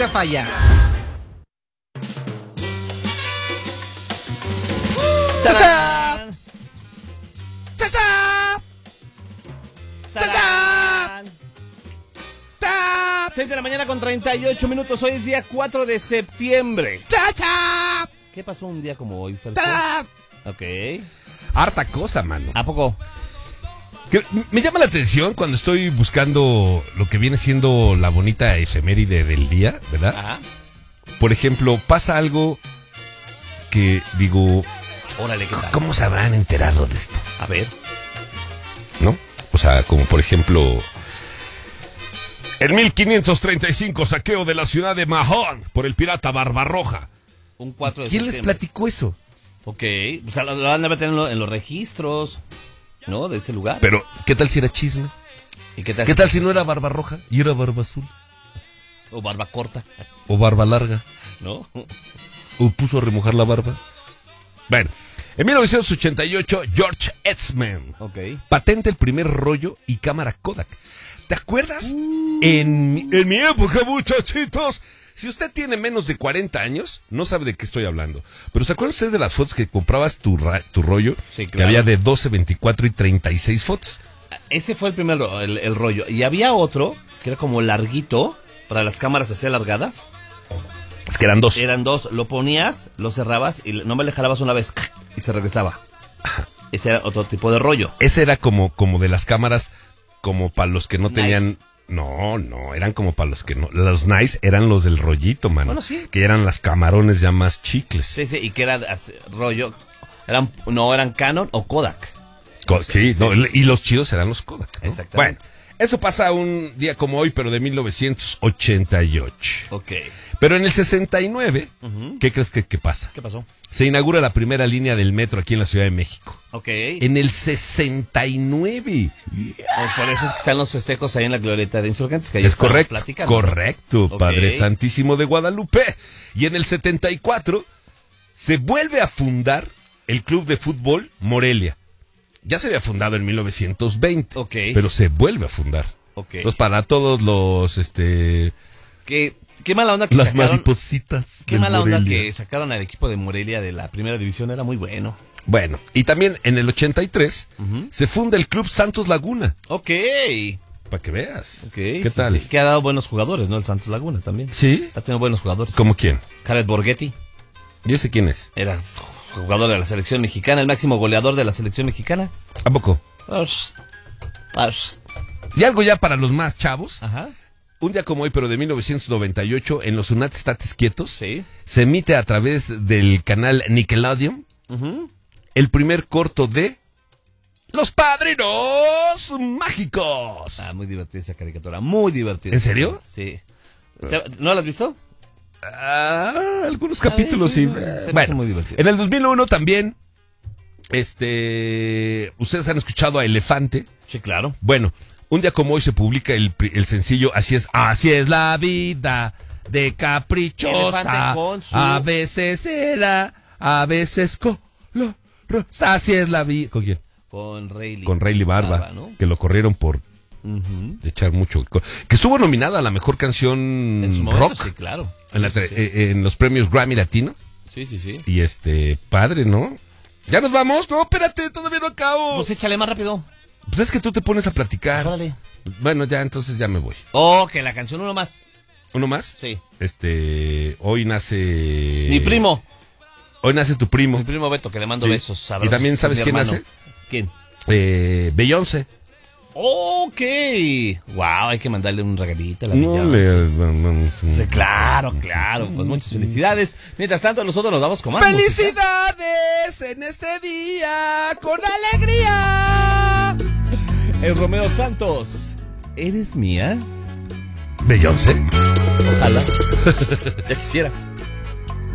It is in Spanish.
nunca falla. ¡Tarán! ¡Cha-cha! ¡Tarán! 6 de la mañana con 38 minutos. Hoy es día 4 de septiembre. ¡Cha-cha! ¿Qué pasó un día como hoy, Fercho? ¡Ta! Ok. Harta cosa, mano. ¿A poco? Que me llama la atención cuando estoy buscando lo que viene siendo la bonita efeméride del día, ¿verdad? Ajá. Por ejemplo, pasa algo que digo, Órale, ¿qué tal? ¿cómo se habrán enterado de esto? A ver. ¿No? O sea, como por ejemplo, en 1535 saqueo de la ciudad de Mahón por el pirata Barbarroja. Un 4 de ¿Quién les septiembre. platicó eso? Ok. O sea, lo van a meter en los registros, ¿no? De ese lugar. Pero, ¿qué tal si era chisme? ¿Y qué tal? ¿Qué tal si no era Barbarroja y era Barba Azul? O barba corta, ¿O Barba Larga? ¿no? ¿O puso a remojar la barba? Bueno, en 1988, George Eastman Ok. patenta el primer rollo y cámara Kodak. ¿Te acuerdas? En mi época, muchachitos, si usted tiene menos de 40 años, no sabe de qué estoy hablando. Pero ¿se acuerdan ustedes de las fotos que comprabas tu rollo? Sí, Que claro. había de 12, 24 y 36 fotos. Ese fue el primer el rollo. Y había otro que era como larguito para las cámaras así alargadas. Es que eran dos. Eran dos. Lo ponías, lo cerrabas y nomás le jalabas una vez y se regresaba. Ese era otro tipo de rollo. Ese era como de las cámaras, como para los que no Nice. tenían... No, eran como para los que no... Los nice eran los del rollito, mano. Bueno, sí. Que eran las camarones ya más chicles. Sí, sí, y que era rollo. Eran Canon o Kodak. Sí, sí, no, sí, sí. Y los chidos eran los Kodak, ¿no? Exactamente. Bueno, eso pasa un día como hoy, pero de 1988. Ok. Pero en el 69, ¿qué crees que pasa? ¿Qué pasó? Se inaugura la primera línea del metro aquí en la Ciudad de México. Ok. En el 69. Pues por eso es que están los festejos ahí en la glorieta de Insurgentes, que ahí Es estamos correcto, platicando. correcto, Ok. Padre Santísimo de Guadalupe. Y en el 74 se vuelve a fundar el Club de Fútbol Morelia. Ya se había fundado en 1920, Ok. pero se vuelve a fundar. Ok. Entonces, para todos los, Qué mala onda que las sacaron. maripositas Qué del mala onda Morelia. que sacaron al equipo de Morelia de la primera división, era muy bueno. Bueno, y también en el 83 se funda el Club Santos Laguna, Ok. para que veas. Ok, ¿Qué sí, tal? sí. Que ha dado buenos jugadores, ¿no? El Santos Laguna también. ¿Sí? Ha tenido buenos jugadores. ¿Cómo quién? Jared Borghetti ¿Y ese quién es? era jugador de la selección mexicana, el máximo goleador de la selección mexicana. ¿A poco? Ajá. Y algo ya para los más chavos. Un día como hoy, pero de 1998, en los Unat States Quietos, Sí. se emite a través del canal Nickelodeon Ujú. el primer corto de Los Padrinos Mágicos. Ah, muy divertida esa caricatura, muy divertida. ¿En serio? Sí. ¿No la has visto? Algunos capítulos sí, sí. se me hace Bueno, muy divertido. en el 2001 también, ustedes han escuchado a Elefante. Sí, claro. Bueno, un día como hoy se publica el sencillo Así es la vida de caprichosa. Elefante con su- A veces era, a veces colorosa. Así es la vida. ¿Con quién? Con Rayleigh. Con Rayleigh Barba, ¿no? que lo corrieron por Ujú. echar mucho. Que estuvo nominada a la mejor canción En su momento, rock sí, claro. en, Sí, sí, sí. en los premios Grammy Latino. Sí, sí, sí. Y padre, ¿no? ¿Ya nos vamos? No, espérate, todavía no acabo. Pues échale más rápido. Pues es que tú te pones a platicar. Órale. Bueno, ya, entonces ya me voy. Oh, que la canción uno más. ¿Uno más? Sí. Hoy nace... Mi primo. Hoy nace tu primo. Mi primo Beto, que le mando Sí. besos sabrosos. ¿Y también sabes Mi quién hermano. nace? ¿Quién? Beyoncé. Ok. Wow, hay que mandarle un regalito a la No Beyoncé. le... Sí, claro, claro. Pues muchas felicidades. Mientras tanto, nosotros nos vamos con más música. ¡Felicidades en este día con alegría! El Romeo Santos. ¿Eres mía? ¿Beyoncé? Ojalá. Ya quisiera.